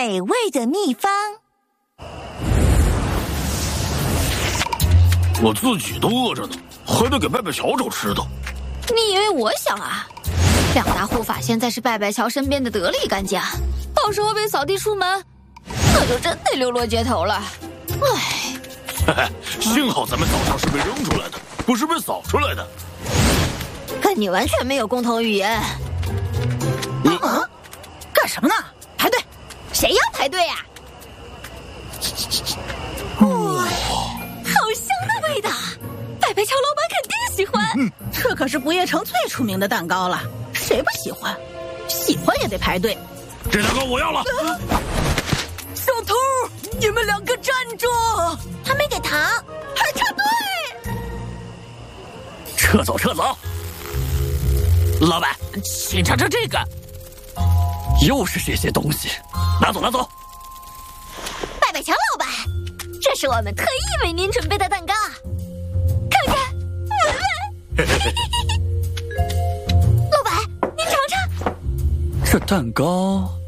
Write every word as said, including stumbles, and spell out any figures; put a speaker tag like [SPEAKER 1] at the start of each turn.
[SPEAKER 1] 美味的秘方。
[SPEAKER 2] 我自己都饿着呢，还得给拜拜乔找吃的。
[SPEAKER 3] 你以为我想啊？两大护法现在是拜拜乔身边的得力干将，到时候被扫地出门，那就真得流落街头了。唉，
[SPEAKER 2] 嘿嘿，幸好咱们早上是被扔出来的，不是被扫出来的。
[SPEAKER 3] 跟你完全没有共同语言。
[SPEAKER 1] 你啊，干什么呢？排队！
[SPEAKER 3] 谁要排队呀、
[SPEAKER 1] 哇，
[SPEAKER 3] 好香的味道！拜拜乔老板肯定喜欢。
[SPEAKER 1] 嗯，这可是不夜城最出名的蛋糕了，谁不喜欢？喜欢也得排队。
[SPEAKER 2] 这蛋糕我要了。
[SPEAKER 1] 小偷，你们两个站住！
[SPEAKER 3] 他没给糖，
[SPEAKER 1] 还插队！
[SPEAKER 4] 撤走，撤走！老板，请尝尝这个。又是这些东西，拿走，拿走！
[SPEAKER 3] 拜拜乔老板，这是我们特意为您准备的蛋糕，看看，闻闻。老板，您尝尝。
[SPEAKER 4] 这蛋糕